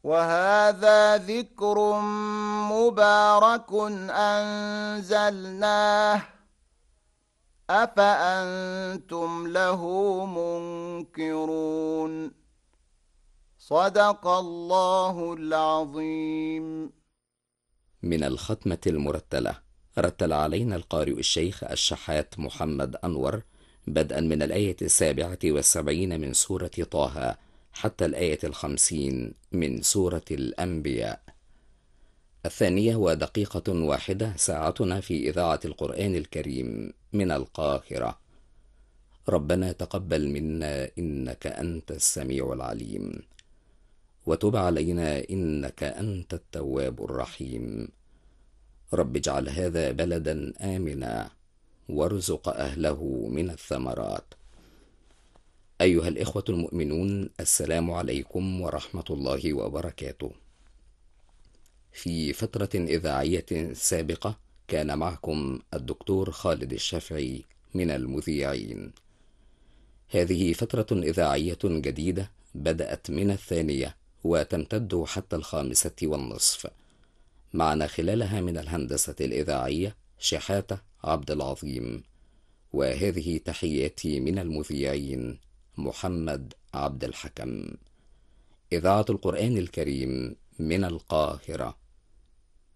وهذا ذكر مبارك أنزلناه أفأنتم له منكرون. صدق الله العظيم. من الختمة المرتلة. رتل علينا القارئ الشيخ الشحات محمد أنور بدءا من الآية 77 من سورة طه حتى الآية 50 من سورة الأنبياء. الثانية ودقيقة واحدة ساعتنا في إذاعة القرآن الكريم من القاهرة. ربنا تقبل منا إنك أنت السميع العليم، وتب علينا إنك أنت التواب الرحيم. رب اجعل هذا بلدا آمنا وارزق أهله من الثمرات. أيها الإخوة المؤمنون، السلام عليكم ورحمة الله وبركاته. في فترة إذاعية سابقة كان معكم الدكتور خالد الشافعي من المذيعين. هذه فترة إذاعية جديدة بدأت من الثانية وتمتد حتى 5:30. معنا خلالها من الهندسة الإذاعية شحاتة عبد العظيم. وهذه تحياتي من المذيعين محمد عبد الحكم. إذاعة القرآن الكريم من القاهرة.